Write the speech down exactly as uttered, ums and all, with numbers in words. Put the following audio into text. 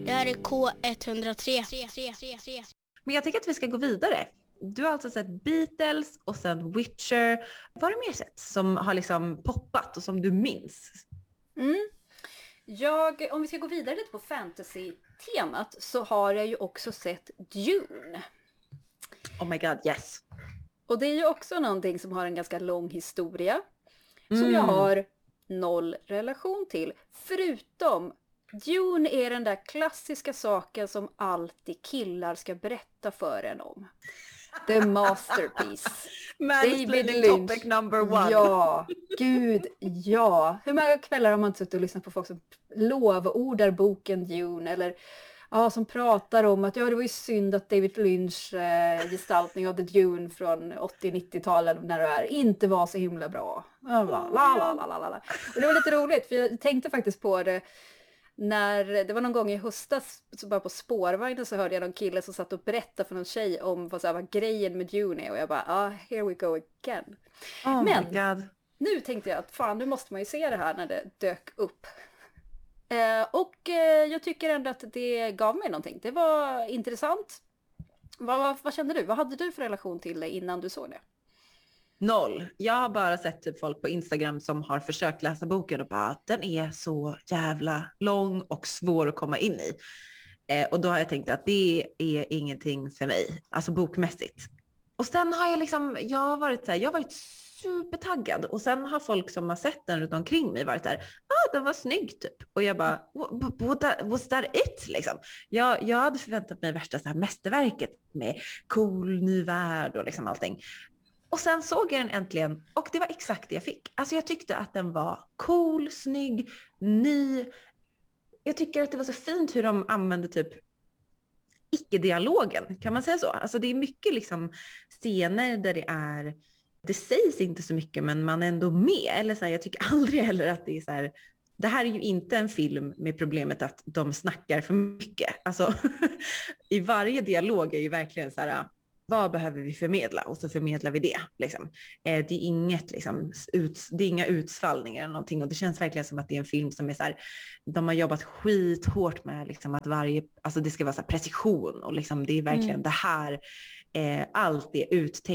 Det här är K etthundratre. Men jag tycker att vi ska gå vidare. Du har alltså sett Beatles och sen Witcher. Vad har du mer sett som har liksom poppat och som du minns? Mm. Jag, om vi ska gå vidare lite på fantasy-temat så har jag ju också sett Dune. Oh my god, yes. Och det är ju också någonting som har en ganska lång historia. Som Mm. jag har noll relation till. Förutom Dune är den där klassiska saken som alltid killar ska berätta för en om. The masterpiece. David Lynch. Topic number one. Ja, gud, ja. Hur många kvällar har man inte suttit och lyssnat på folk som lovordar boken Dune eller ja, som pratar om att ja, det var ju synd att David Lynch eh, gestaltning av The Dune från åttio-nittiotalet när det är inte var så himla bra. La, la, la, la, la, la. Och det var lite roligt för jag tänkte faktiskt på det när det var någon gång i höstas så bara på spårvagnen så hörde jag någon kille som satt och berättade för någon tjej om vad, så här, vad grejen med Dune är och jag bara, ah, here we go again. Oh Men my God. Nu tänkte jag att fan, nu måste man ju se det här när det dök upp. Eh, och eh, jag tycker ändå att det gav mig någonting. Det var intressant. Vad, vad, vad kände du? Vad hade du för relation till det innan du såg det? Noll. Jag har bara sett typ folk på Instagram som har försökt läsa boken och bara att den är så jävla lång och svår att komma in i. Eh, och då har jag tänkt att det är ingenting för mig, alltså bokmässigt. Och sen har jag liksom, jag har varit så här, jag har varit supertaggad och sen har folk som har sett den runt omkring mig varit där, ah, den var snygg typ. Och jag bara, what that, was that it liksom? Jag, jag hade förväntat mig värsta så här mästerverket med cool ny värld och liksom allting. Och sen såg jag den äntligen och det var exakt det jag fick. Alltså jag tyckte att den var cool, snygg, ny. Jag tycker att det var så fint hur de använde typ icke-dialogen, kan man säga så? Alltså det är mycket liksom scener där det är, det sägs inte så mycket men man är ändå med. Eller så här, jag tycker aldrig heller att det är så här, det här är ju inte en film med problemet att de snackar för mycket. Alltså i varje dialog är ju verkligen så här, vad behöver vi förmedla? Och så förmedlar vi det. Liksom. Eh, det är inget, liksom, ut, det är inga utsvallningar eller någonting. Och det känns verkligen som att det är en film som är så här, de har jobbat skithårt med liksom, att varje, alltså det ska vara så här precision. Och liksom, det är verkligen mm. det här, eh, allt är uttänkt.